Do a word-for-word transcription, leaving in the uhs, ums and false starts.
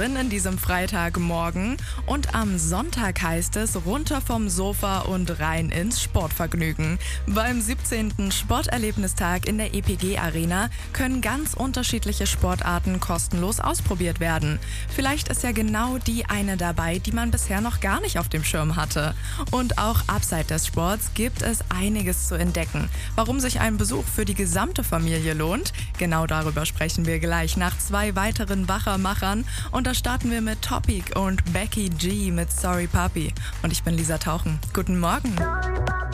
drin in diesem Freitagmorgen. Und am Sonntag heißt es runter vom Sofa und rein ins Sportvergnügen. Beim siebzehnten Sporterlebnistag in der E P G Arena können ganz unterschiedliche Sportarten kostenlos ausprobiert werden. Vielleicht ist ja genau die eine dabei, die man bisher noch gar nicht auf dem Schirm hatte. Und auch abseits des Sports gibt es einiges zu entdecken. Warum sich ein Besuch für die gesamte Familie lohnt? Genau darüber sprechen wir gleich nach zwei weiteren Wachermachern. Und da starten wir mit Topic und Becky G mit Sorry Puppy. Und ich bin Lisa Tauchen. Guten Morgen.